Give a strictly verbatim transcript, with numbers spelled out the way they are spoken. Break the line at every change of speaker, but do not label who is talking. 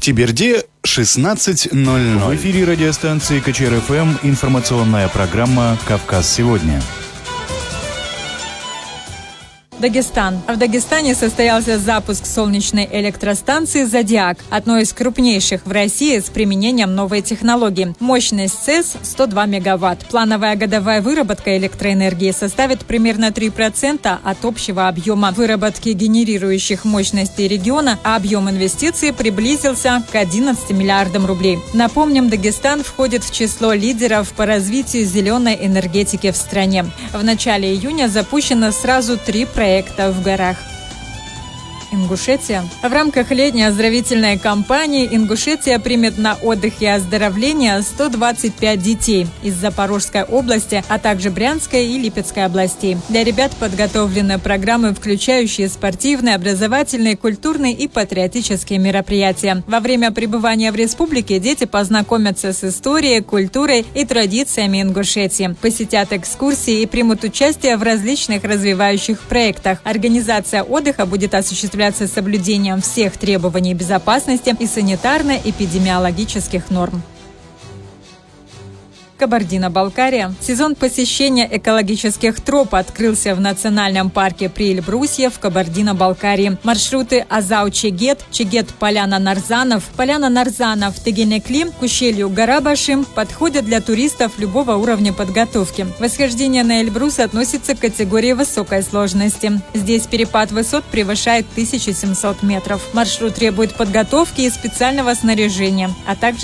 Теберде шестнадцать ноль ноль.
В эфире радиостанции КЧР-ФМ информационная программа «Кавказ сегодня».
Дагестан. В Дагестане состоялся запуск солнечной электростанции «Зодиак», одной из крупнейших в России с применением новой технологии. Мощность ЦЭС – сто два мегаватт. Плановая годовая выработка электроэнергии составит примерно три процента от общего объема выработки генерирующих мощностей региона, а объем инвестиций приблизился к одиннадцати миллиардам рублей. Напомним, Дагестан входит в число лидеров по развитию зеленой энергетики в стране. В начале июня запущено сразу три проекта в горах. Ингушетия. В рамках летней оздоровительной кампании Ингушетия примет на отдых и оздоровление сто двадцать пять детей из Запорожской области, а также Брянской и Липецкой областей. Для ребят подготовлены программы, включающие спортивные, образовательные, культурные и патриотические мероприятия. Во время пребывания в республике дети познакомятся с историей, культурой и традициями Ингушетии, посетят экскурсии и примут участие в различных развивающих проектах. Организация отдыха будет осуществляться с соблюдением всех требований безопасности и санитарно-эпидемиологических норм. Кабардино-Балкария. Сезон посещения экологических троп открылся в национальном парке при Эльбрусе в Кабардино-Балкарии. Маршруты Азау-Чегет, Чегет-Поляна-Нарзанов, Поляна-Нарзанов, Тегенекли к ущелью Гарабашим подходят для туристов любого уровня подготовки. Восхождение на Эльбрус относится к категории высокой сложности. Здесь перепад высот превышает тысячу семьсот метров. Маршрут требует подготовки и специального снаряжения, а также